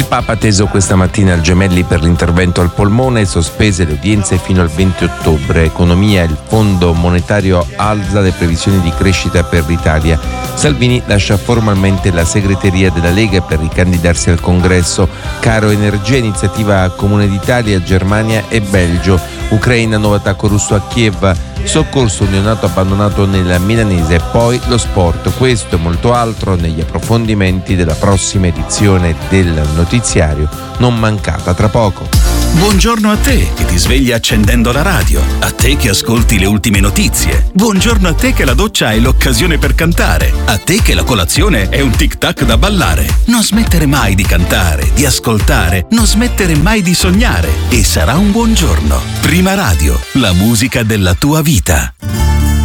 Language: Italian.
Papa ha teso questa mattina al Gemelli per l'intervento al polmone e sospese le udienze fino al 20 ottobre. Economia, il Fondo Monetario alza le previsioni di crescita per l'Italia. Salvini lascia formalmente la segreteria della Lega per ricandidarsi al Congresso. Caro energia, iniziativa Comune d'Italia, Germania e Belgio. Ucraina, nuovo attacco russo a Kiev. Soccorso un neonato abbandonato nella milanese. Poi lo sport. Questo e molto altro negli approfondimenti della prossima edizione del notiziario, non mancata tra poco. Buongiorno a te che ti svegli accendendo la radio, a te che ascolti le ultime notizie. Buongiorno a te che la doccia è l'occasione per cantare, a te che la colazione è un tic-tac da ballare. Non smettere mai di cantare, di ascoltare, non smettere mai di sognare e sarà un buon giorno. Prima Radio, la musica della tua vita.